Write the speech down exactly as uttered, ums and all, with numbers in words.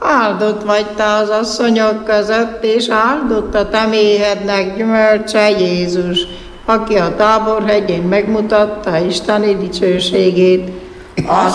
Áldott vagy te az asszonyok között, és áldott a te méhednek gyümölcse, Jézus, aki a Táborhegyén megmutatta Isteni dicsőségét.